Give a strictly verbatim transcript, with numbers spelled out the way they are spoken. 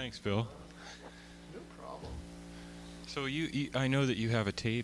Thanks, Bill. No problem. So you, you, I know that you have a tape